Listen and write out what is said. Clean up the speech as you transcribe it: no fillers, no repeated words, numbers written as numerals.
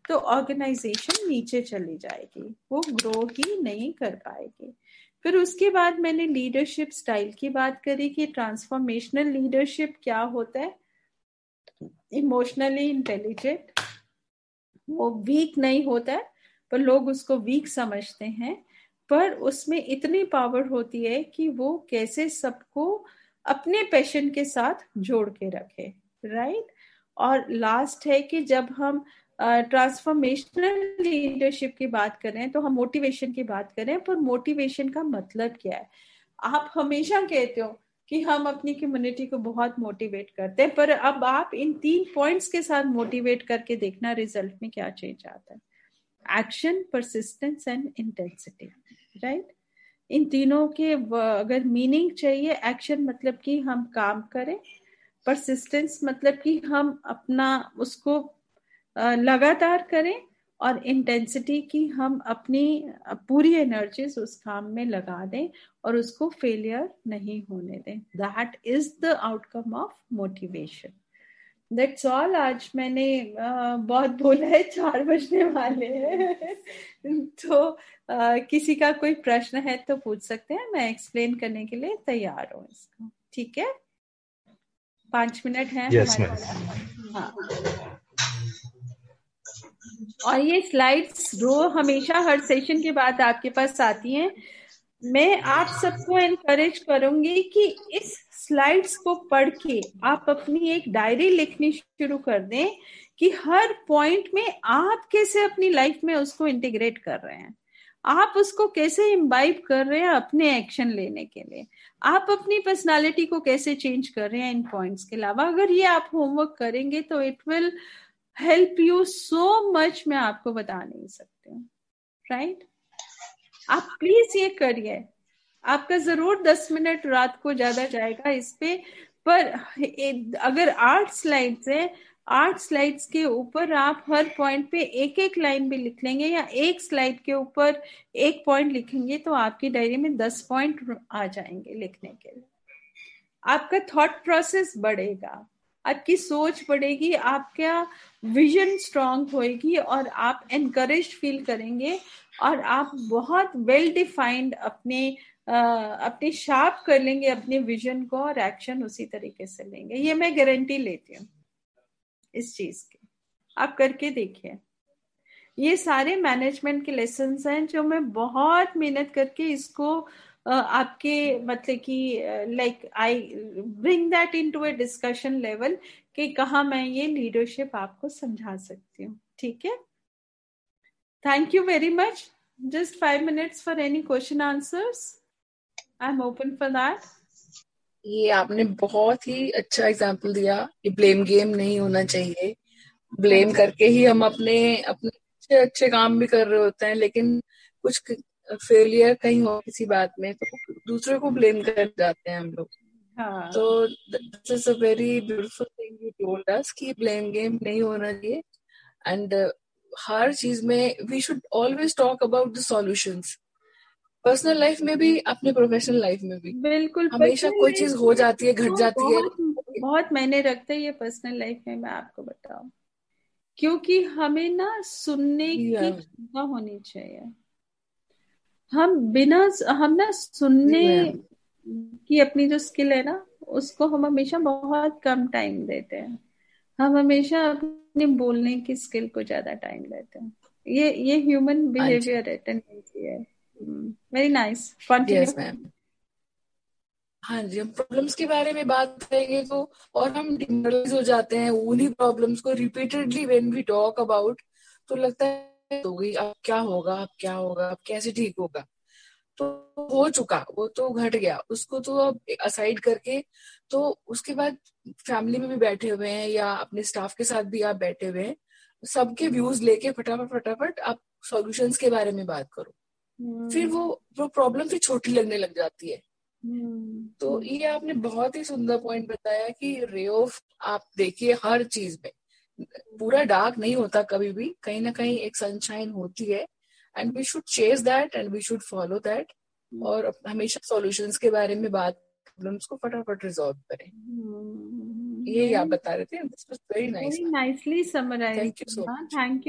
तो ऑर्गेनाइजेशन नीचे चली जाएगी, वो ग्रो ही नहीं कर पाएगी। फिर उसके बाद मैंने लीडरशिप स्टाइल की बात करी कि ट्रांसफॉर्मेशनल लीडरशिप क्या होता है। इमोशनली इंटेलिजेंट, वो वीक नहीं होता है, पर लोग उसको वीक समझते हैं, पर उसमें इतनी पावर होती है कि वो कैसे सबको अपने पैशन के साथ जोड़ के रखे, राइट। और लास्ट है कि जब हम ट्रांसफॉर्मेशनल लीडरशिप की बात करें तो हम मोटिवेशन की बात करें, पर मोटिवेशन का मतलब क्या है। आप हमेशा कहते हो कि हम अपनी कम्युनिटी को बहुत मोटिवेट करते हैं, पर अब आप इन 3 पॉइंट्स के साथ मोटिवेट करके देखना रिजल्ट में क्या चेंज आता है। Action, persistence and intensity, right. इन तीनों के अगर मीनिंग चाहिए, एक्शन मतलब कि हम काम करें, परसिस्टेंस मतलब कि हम अपना उसको लगातार करें, और इंटेंसिटी की हम अपनी पूरी एनर्जीज उस काम में लगा दें और उसको फेलियर नहीं होने दें। That is the outcome of motivation. That's all. आज मैंने बहुत बोला है, 4 बजने वाले हैं तो किसी का कोई प्रश्न है तो पूछ सकते हैं, मैं एक्सप्लेन करने के लिए तैयार हूँ इसको। ठीक है, 5 मिनट है हमारे पास। हाँ, और ये स्लाइड्स रो हमेशा हर सेशन के बाद आपके पास आती हैं। मैं आप सबको एनकरेज करूंगी कि इस स्लाइड्स को पढ़ के आप अपनी एक डायरी लिखनी शुरू कर दें कि हर पॉइंट में आप कैसे अपनी लाइफ में उसको इंटीग्रेट कर रहे हैं, आप उसको कैसे इम्बाइब कर रहे हैं अपने एक्शन लेने के लिए, आप अपनी पर्सनालिटी को कैसे चेंज कर रहे हैं इन पॉइंट्स के अलावा। अगर ये आप होमवर्क करेंगे तो it will help you so much, मैं आपको बता नहीं सकती हूँ, राइट। आप प्लीज ये करिए, आपका जरूर 10 मिनट रात को ज्यादा जाएगा इस पे, पर अगर 8 स्लाइड्स है, 8 स्लाइड्स के ऊपर आप हर पॉइंट पे एक एक लाइन भी लिख लेंगे, या एक स्लाइड के ऊपर एक पॉइंट लिखेंगे, तो आपकी डायरी में 10 पॉइंट आ जाएंगे लिखने के लिए। आपका थॉट प्रोसेस बढ़ेगा, आपकी सोच बढ़ेगी, आपका विजन स्ट्रांग होएगी, और आप एनकरेज फील करेंगे, और आप बहुत वेल डिफाइंड अपने शार्प कर लेंगे अपने विजन को, और एक्शन उसी तरीके से लेंगे। ये मैं गारंटी लेती हूँ इस चीज की, आप करके देखिए। ये सारे मैनेजमेंट के लेसन्स हैं जो मैं बहुत मेहनत करके इसको आपके मतलब कि like I bring that into A discussion level कि कहाँ मैं ये लीडरशिप आपको समझा सकती हूँ। ठीक है, thank you very much. Just 5 minutes for any question answers, I am open for that. ये आपने बहुत ही अच्छा एग्जाम्पल दिया कि ब्लेम गेम नहीं होना चाहिए। ब्लेम करके ही हम अपने अपने अच्छे अच्छे काम भी कर रहे होते हैं, लेकिन कुछ फेलियर कहीं हो किसी बात में तो दूसरे को ब्लेम कर जाते हैं हम लोग। हाँ, तो this is a very beautiful thing you told us कि ब्लेम गेम नहीं होना चाहिए। एंड हर चीज में we should always talk about the solutions, personal life में भी, अपने प्रोफेशनल लाइफ में भी। बिल्कुल। हमेशा पर्सनल कोई लाइफ चीज हो में जाती है, घट तो जाती है। बहुत बहुत मायने रखता है ये पर्सनल लाइफ में, मैं आपको बताऊं, क्योंकि हमें ना सुनने की क्षमता होनी चाहिए। हम ना सुनने की अपनी जो स्किल है ना, उसको हम हमेशा बहुत कम टाइम देते हैं। हम हमेशा अपने बोलने की स्किल को ज्यादा टाइम देते हैं। ये ह्यूमन बिहेवियर है, टेंडेंसी है। Very nice, continue. Yes ma'am. हाँ जी, हम प्रॉब्लम्स के बारे में बात करेंगे तो और हम डिमोरलाइज हो जाते हैं उन्हीं प्रॉब्लम्स को repeatedly when we talk about, तो लगता है हो गई, अब क्या होगा, अब क्या होगा, अब कैसे ठीक होगा। तो हो चुका, वो तो घट गया, उसको तो अब असाइड करके, तो उसके बाद फैमिली में भी बैठे हुए हैं या अपने स्टाफ के साथ भी आप बैठे हुए हैं, सबके व्यूज लेके फटाफट फटाफट आप सॉल्यूशंस के बारे में बात करो। फिर वो प्रॉब्लम फिर छोटी लगने लग जाती है। तो ये आपने बहुत ही सुंदर पॉइंट बताया कि रे ऑफ आप देखिए हर चीज में, पूरा डार्क नहीं होता, कभी भी कहीं ना कहीं एक सनशाइन होती है, and we should chase that and we should follow that, और हमेशा सॉल्यूशंस के बारे में बात, प्रॉब्लम्स को फटाफट रिजॉल्व करें। यही आप बता रहे थे, this was very nice. Very nicely summarised. Thank you so much. Thank you.